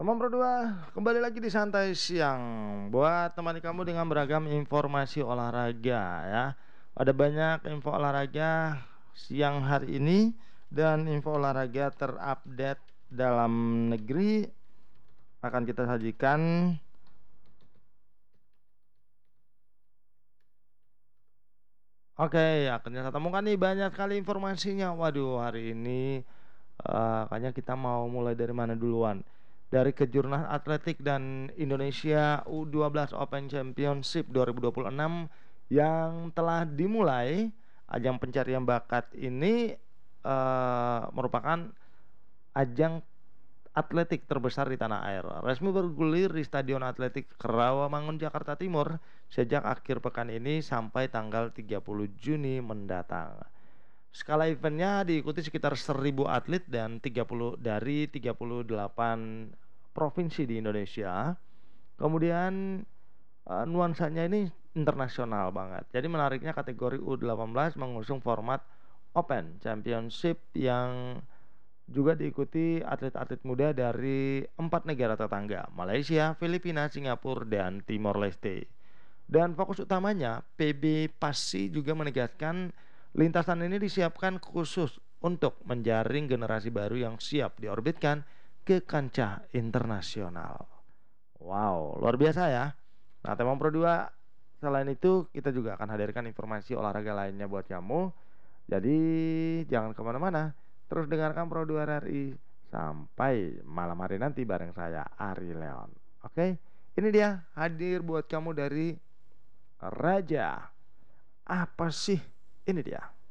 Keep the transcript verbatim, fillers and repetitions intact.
Teman berdua, kembali lagi di Santai Siang buat temani kamu dengan beragam informasi olahraga ya. Ada banyak info olahraga siang hari ini dan info olahraga terupdate dalam negeri akan kita sajikan. Oke, akhirnya saya temukan nih banyak sekali informasinya. Waduh, hari ini eh, kayaknya kita mau mulai dari mana duluan? Dari Kejurnas Atletik dan Indonesia U dua belas Open Championship dua ribu dua puluh enam yang telah dimulai. Ajang pencarian bakat ini eh, merupakan ajang atletik terbesar di tanah air. Resmi bergulir di Stadion Atletik Rawamangun, Jakarta Timur sejak akhir pekan ini sampai tanggal tiga puluh Juni mendatang. Skala eventnya diikuti sekitar seribu atlet dan tiga puluh dari tiga puluh delapan provinsi di Indonesia. Kemudian eh, nuansanya ini internasional banget. Jadi menariknya kategori U delapan belas mengusung format Open Championship yang juga diikuti atlet-atlet muda dari empat negara tetangga, Malaysia, Filipina, Singapura, dan Timor Leste. Dan fokus utamanya, P B Pasi juga menegaskan lintasan ini disiapkan khusus untuk menjaring generasi baru yang siap diorbitkan ke kancah internasional. Wow, luar biasa ya. Nah, tema Pro dua, selain itu kita juga akan hadirkan informasi olahraga lainnya buat kamu. Jadi jangan kemana-mana, terus dengarkan Pro dua R R I sampai malam hari nanti bareng saya Ari Leon. Oke, ini dia hadir buat kamu dari Raja. Apa sih? Ini dia.